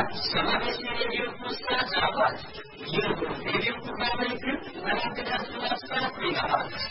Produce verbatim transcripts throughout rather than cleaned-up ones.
समावेशी रेडियोको साझा आवाज यो रेडियोको प्रामाणिक विधानसभा सात मेगाहर्ज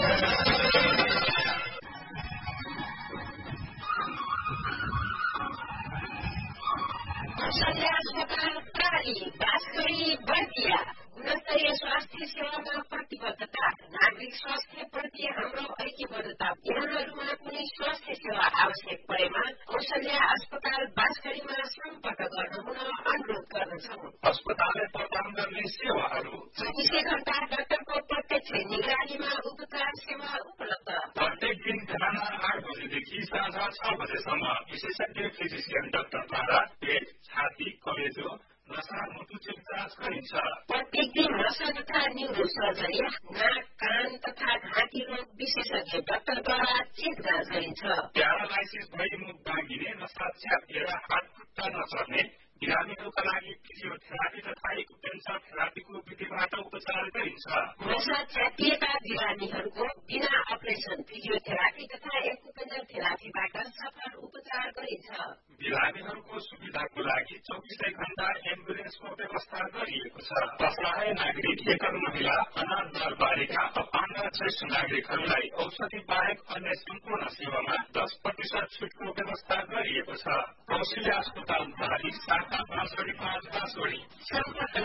औषधि अस्पताल प्राली बाँसगढी बर्दिया गुणस्तरीय स्वास्थ्य सेवामा प्रतिबद्धता नागरिक स्वास्थ्य प्रति हाम्रो ऐक्यबद्धता यहाँहरूमा कुनै स्वास्थ्य सेवा आवश्यक परेमा औषधि अस्पताल बाँसगढीमा सम्पर्क गर्न हुन अनुरोध गर्दछौ। अस्पतालले प्रदान गर्ने सेवाहरू चौबिसै घण्टा डाक्टरको प्रत्यक्ष निगरानीमा उपचार सेवा उपलब्ध प्रत्येक दिन बिहान आठ बजेदेखि साँझ छ बजेसम्म विशेषज्ञ फिजिसियन डाक्टरद्वारा पेट छाती कलेजो नसा मुटुको जाँच गरिन्छ। प्रत्येक दिन नसा तथा न्युरो सर्जरी नाक कान तथा घाँटी रोग विशेषज्ञ डाक्टरद्वारा चेक जाँच गरिन्छ। प्यारालाइसिस भई मुख बाँगिने नसा च्यापिएर हात खुट्टा नचल्ने बिरामीहरूका लागि फिजियोथेरापी तथा एक्युपेन्सर थेरापीको विधिबाट उपचार गरिन्छ। नसा च्यापिएका बिरामीहरूको बिना अपरेसन फिजियोथेरापी तथा एक्युपेन्सर थेरापीबाट सफल उपचार गरिन्छ। बिरामीहरूको सुविधाको लागि चौबिसै घण्टा एम्बुलेन्सको व्यवस्था गरिएको छ। असहाय नागरिक एकल महिला अनाथ बाल बालिका अपाङ्ग ज्येष्ठ नागरिकहरूलाई औषधि बाहेक अन्य सम्पूर्ण सेवामा दस प्रतिशत छुटको व्यवस्था गरिएको छ। कौशल्या अस्पताल शाखा बाँसगढी पाँच बाँसगढी